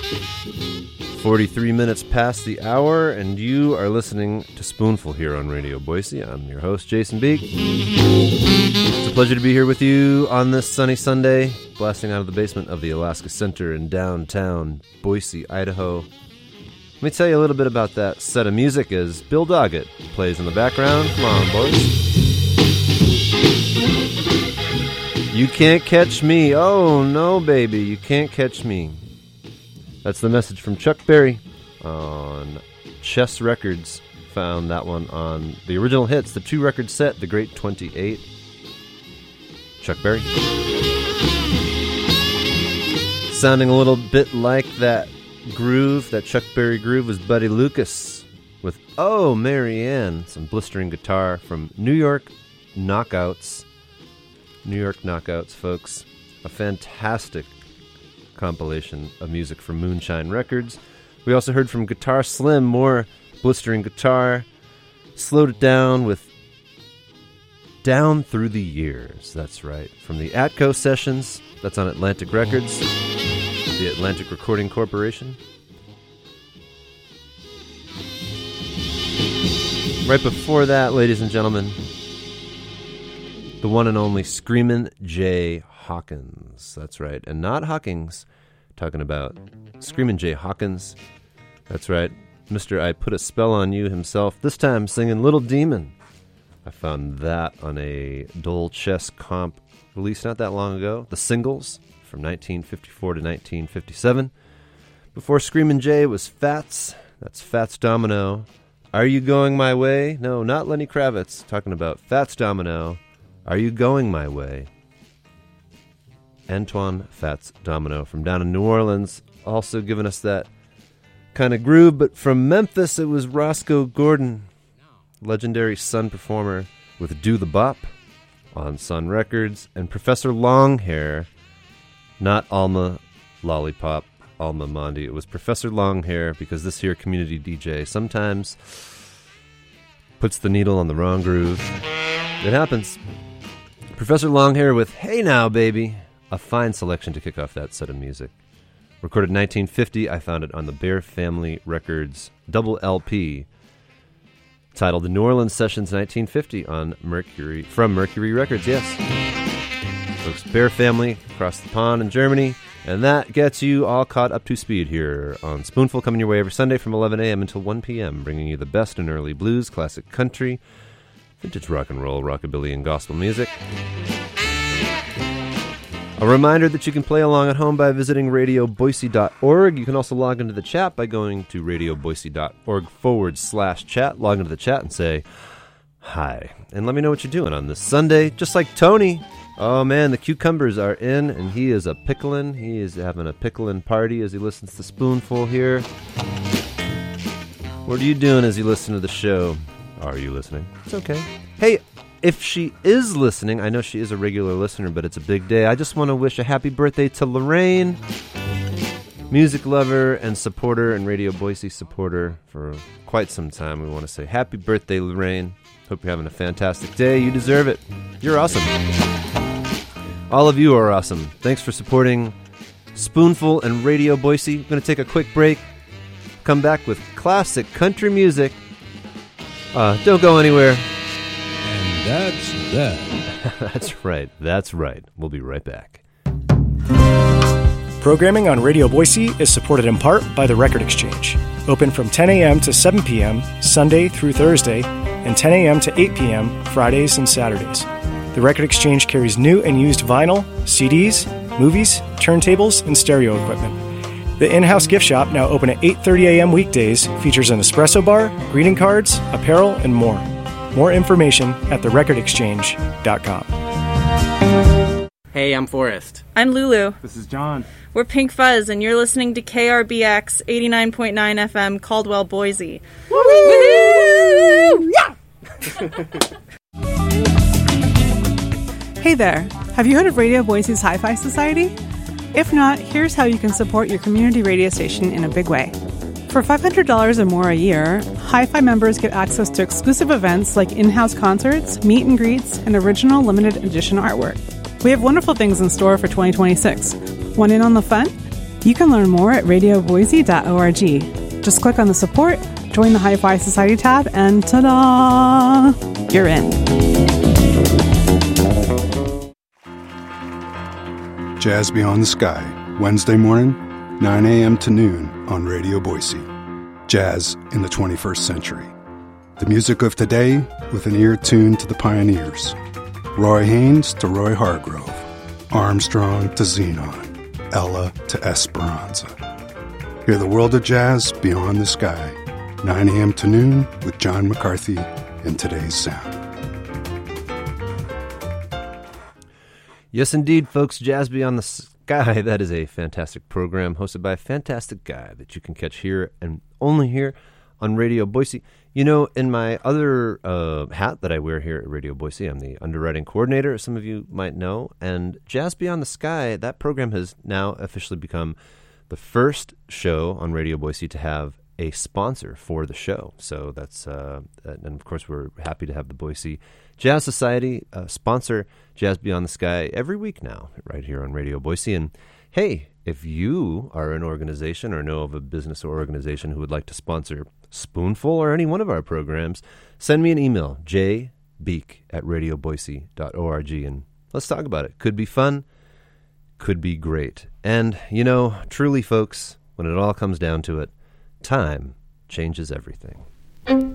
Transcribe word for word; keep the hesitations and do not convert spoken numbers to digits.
forty-three minutes past the hour, and you are listening to Spoonful here on Radio Boise. I'm your host, Jason Beek. It's a pleasure to be here with you on this sunny Sunday, blasting out of the basement of the Alaska Center in downtown Boise, Idaho. Let me tell you a little bit about that set of music as Bill Doggett plays in the background. Come on, boys. You can't catch me. Oh, no, baby. You can't catch me. That's the message from Chuck Berry on Chess Records. Found that one on the original hits, the two record set, The Great twenty-eight. Chuck Berry. Sounding a little bit like that groove, that Chuck Berry groove, was Buddy Lucas with Oh, Marianne. Some blistering guitar from New York Knockouts. New York Knockouts, folks. A fantastic compilation of music from Moonshine Records. We also heard from Guitar Slim, more blistering guitar. Slowed it down with Down Through the Years. That's right. From the Atco Sessions. That's on Atlantic Records. The Atlantic Recording Corporation. Right before that, ladies and gentlemen, the one and only Screamin' Jay Hawkins. That's right. And not Hawkins. Talking about Screamin' Jay Hawkins. That's right. Mister I Put a Spell on You himself. This time singing Little Demon. I found that on a Dole Chess comp released not that long ago. The Singles from nineteen fifty-four to nineteen fifty-seven. Before Screamin' Jay was Fats. That's Fats Domino. Are You Going My Way? No, not Lenny Kravitz. Talking about Fats Domino. Are You Going My Way? Antoine Fats Domino from down in New Orleans. Also giving us that kind of groove. But from Memphis, it was Roscoe Gordon, legendary Sun performer, with Do the Bop on Sun Records. And Professor Longhair, not Alma Lollipop, Alma Mondi. It was Professor Longhair, because this here community D J sometimes puts the needle on the wrong groove. It happens. Professor Longhair with Hey Now Baby. A fine selection to kick off that set of music. Recorded in nineteen fifty, I found it on the Bear Family Records double L P, titled The New Orleans Sessions nineteen fifty on Mercury, from Mercury Records, yes. Folks, Bear Family across the pond in Germany, and that gets you all caught up to speed here on Spoonful, coming your way every Sunday from eleven a.m. until one p.m., bringing you the best in early blues, classic country, vintage rock and roll, rockabilly, and gospel music. A reminder that you can play along at home by visiting radio boise dot org. You can also log into the chat by going to radio boise dot org forward slash chat. Log into the chat and say hi. And let me know what you're doing on this Sunday. Just like Tony. Oh, man, the cucumbers are in, and he is a picklin'. He is having a picklin' party as he listens to Spoonful here. What are you doing as you listen to the show? Are you listening? It's okay. Hey, if she is listening, I know she is a regular listener, but it's a big day. I just want to wish a happy birthday to Lorraine, music lover and supporter and Radio Boise supporter for quite some time. We want to say happy birthday, Lorraine. Hope you're having a fantastic day. You deserve it. You're awesome. All of you are awesome. Thanks for supporting Spoonful and Radio Boise. I'm going to take a quick break. Come back with classic country music. Uh, don't go anywhere. And that's that. That's right. That's right. We'll be right back. Programming on Radio Boise is supported in part by The Record Exchange. Open from ten a.m. to seven p.m. Sunday through Thursday, and ten a.m. to eight p.m. Fridays and Saturdays. The Record Exchange carries new and used vinyl, C Ds, movies, turntables, and stereo equipment. The in-house gift shop, now open at eight thirty a.m. weekdays, features an espresso bar, greeting cards, apparel, and more. More information at the record exchange dot com. Hey, I'm Forrest. I'm Lulu. This is John. We're Pink Fuzz, and you're listening to K R B X eighty-nine point nine F M, Caldwell, Boise. Woo-hoo! Yeah! Hey there. Have you heard of Radio Boise's Hi-Fi Society? If not, here's how you can support your community radio station in a big way. For five hundred dollars or more a year, Hi-Fi members get access to exclusive events like in-house concerts, meet and greets, and original limited edition artwork. We have wonderful things in store for twenty twenty-six. Want in on the fun? You can learn more at radio boise dot org. Just click on the support, join the Hi-Fi Society tab, and ta-da! You're in. Jazz Beyond the Sky, Wednesday morning, nine a.m. to noon on Radio Boise. Jazz in the twenty-first century. The music of today with an ear tuned to the pioneers. Roy Haynes to Roy Hargrove, Armstrong to Xenon, Ella to Esperanza. Hear the world of jazz beyond the sky, nine a.m. to noon with John McCarthy and Today's Sound. Yes, indeed, folks, Jazz Beyond the Sky. That is a fantastic program hosted by a fantastic guy that you can catch here and only here on Radio Boise. You know, in my other uh, hat that I wear here at Radio Boise, I'm the underwriting coordinator, as some of you might know. And Jazz Beyond the Sky, that program has now officially become the first show on Radio Boise to have a sponsor for the show. So that's, uh, and of course, we're happy to have the Boise Jazz Society uh, sponsor Jazz Beyond the Sky every week now, right here on Radio Boise. And hey, if you are an organization or know of a business or organization who would like to sponsor Spoonful or any one of our programs, send me an email, jbeek at radio boise dot org, and let's talk about it. Could be fun, could be great. And, you know, truly, folks, when it all comes down to it, time changes everything.